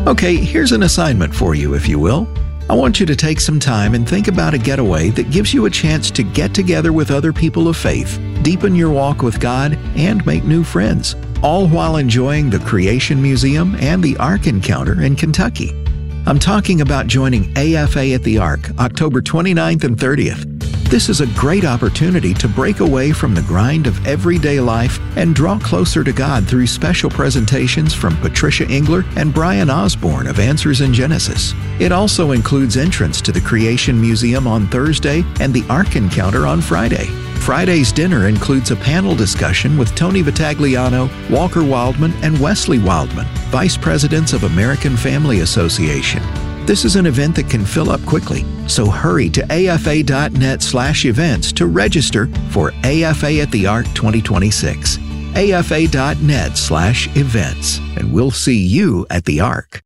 Okay, here's an assignment for you, if you will. I want you to take some time and think about a getaway that gives you a chance to get together with other people of faith, deepen your walk with God, and make new friends, all while enjoying the Creation Museum and the Ark Encounter in Kentucky. I'm talking about joining AFA at the Ark, October 29th and 30th. This is a great opportunity to break away from the grind of everyday life and draw closer to God through special presentations from Patricia Engler and Brian Osborne of Answers in Genesis. It also includes entrance to the Creation Museum on Thursday and the Ark Encounter on Friday. Friday's dinner includes a panel discussion with Tony Vitagliano, Walker Wildman, and Wesley Wildman, Vice Presidents of American Family Association. This is an event that can fill up quickly, so hurry to afa.net/events to register for AFA at the Ark 2026. afa.net/events, and we'll see you at the Ark.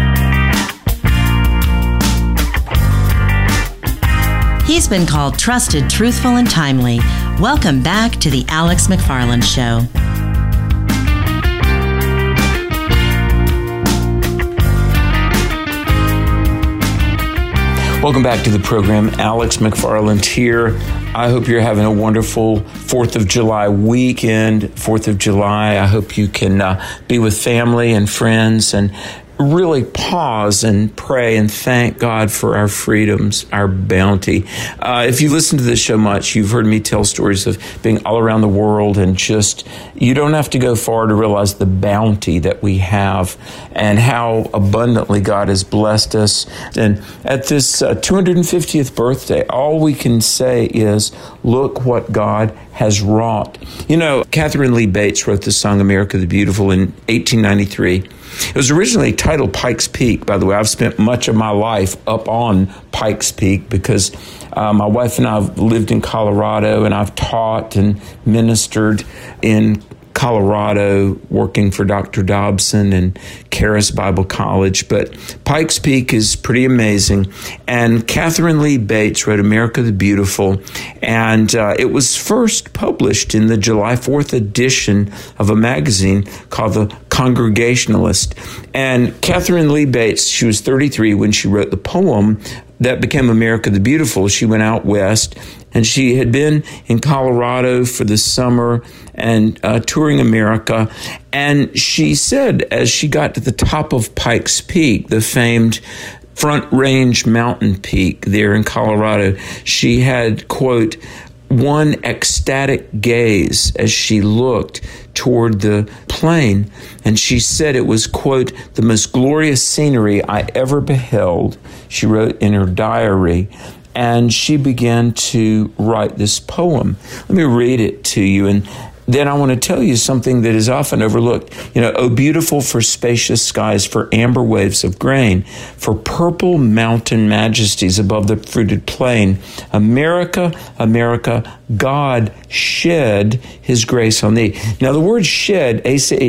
He's been called trusted, truthful, and timely. Welcome back to the Alex McFarland Show. Welcome back to the program. Alex McFarland here. I hope you're having a wonderful 4th of July weekend. 4th of July, I hope you can be with family and friends and really pause and pray and thank God for our freedoms, our bounty. If you listen to this show much, you've heard me tell stories of being all around the world, and just, you don't have to go far to realize the bounty that we have and how abundantly God has blessed us. And at this 250th birthday, all we can say is, look what God has wrought. You know, Catherine Lee Bates wrote the song America the Beautiful in 1893. It was originally titled Pikes Peak. By the way, I've spent much of my life up on Pikes Peak because my wife and I have lived in Colorado, and I've taught and ministered in Colorado, working for Dr. Dobson and Charis Bible College. But Pikes Peak is pretty amazing. And Catherine Lee Bates wrote America the Beautiful, and it was first published in the July 4th edition of a magazine called The Congregationalist. And Catherine Lee Bates, she was 33 when she wrote the poem that became America the Beautiful. She went out west, and she had been in Colorado for the summer and touring America. And she said, as she got to the top of Pikes Peak, the famed Front Range mountain peak there in Colorado, she had, quote, one ecstatic gaze as she looked toward the plain. And she said it was, quote, the most glorious scenery I ever beheld, she wrote in her diary. And she began to write this poem. Let me read it to you, and then I want to tell you something that is often overlooked. You know, oh, beautiful for spacious skies, for amber waves of grain, for purple mountain majesties above the fruited plain. America, America, God shed his grace on thee. Now, the word shed,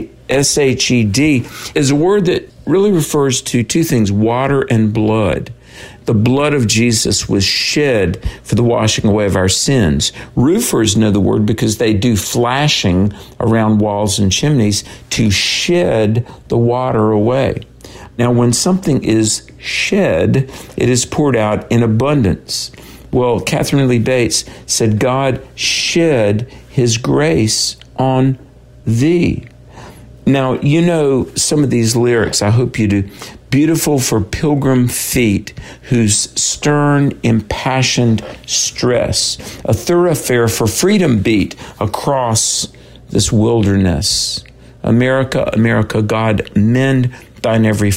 S-H-E-D, is a word that really refers to two things, water and blood. The blood of Jesus was shed for the washing away of our sins. Roofers know the word because they do flashing around walls and chimneys to shed the water away. Now, when something is shed, it is poured out in abundance. Well, Catherine Lee Bates said, God shed his grace on thee. Now, you know some of these lyrics. I hope you do. Beautiful for pilgrim feet whose stern, impassioned stress, a thoroughfare for freedom beat across this wilderness. America, America, God, mend thine every